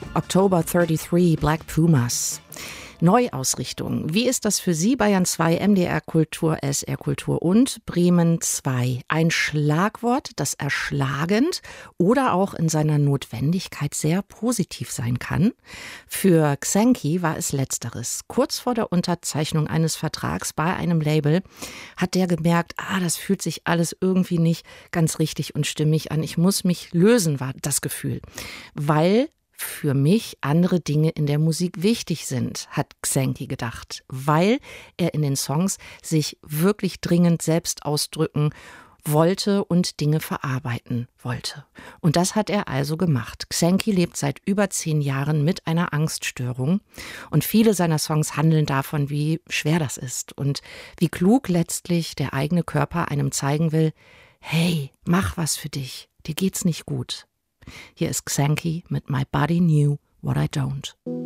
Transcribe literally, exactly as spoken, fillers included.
October dreiunddreißig, Black Pumas. Neuausrichtung. Wie ist das für Sie? Bayern zwei, M D R Kultur, S R Kultur und Bremen zwei. Ein Schlagwort, das erschlagend oder auch in seiner Notwendigkeit sehr positiv sein kann. Für Xenki war es letzteres. Kurz vor der Unterzeichnung eines Vertrags bei einem Label hat der gemerkt, ah, das fühlt sich alles irgendwie nicht ganz richtig und stimmig an. Ich muss mich lösen, war das Gefühl. Weil für mich andere Dinge in der Musik wichtig sind, hat Xenki gedacht, weil er in den Songs sich wirklich dringend selbst ausdrücken wollte und Dinge verarbeiten wollte. Und das hat er also gemacht. Xenki lebt seit über zehn Jahren mit einer Angststörung und viele seiner Songs handeln davon, wie schwer das ist und wie klug letztlich der eigene Körper einem zeigen will, hey, mach was für dich, dir geht's nicht gut. Hier ist Xenki mit My Body Knew What I Don't.